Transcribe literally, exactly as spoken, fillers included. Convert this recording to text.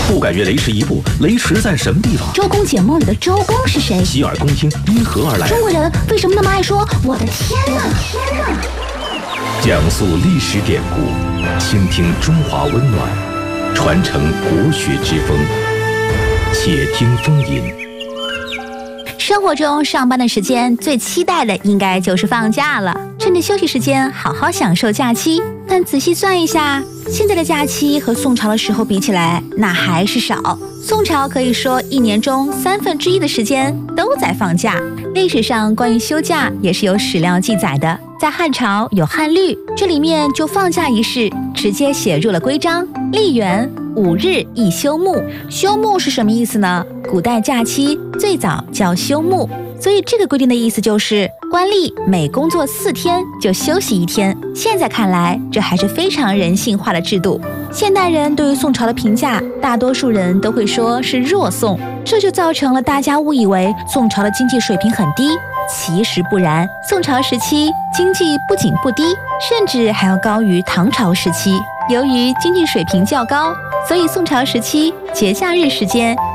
不敢越雷池一步，雷池在什么地方？ 周公解梦里的周公是谁？ 洗耳恭听，因何而来？ 中国人为什么那么爱说我的天哪？天哪！ 讲述历史典故，倾听中华温暖，传承国学之风。且听风吟。 生活中上班的时间最期待的应该就是放假了，趁着休息时间好好享受假期。但仔细算一下，现在的假期和宋朝的时候比起来，那还是少。宋朝可以说一年中三分之一的时间都在放假。历史上关于休假也是有史料记载的，在汉朝有汉律，这里面就放假一事直接写入了规章。历元五日一休沐，休沐是什么意思呢？古代假期最早叫休沐，所以这个规定的意思就是官吏每工作四天就休息一天。现在看来，这还是非常人性化的制度。现代人对于宋朝的评价，大多数人都会说是弱宋，这就造成了大家误以为宋朝的经济水平很低。其实不然，宋朝时期经济不仅不低，甚至还要高于唐朝时期。由于经济水平较高，所以宋朝时期节假日时间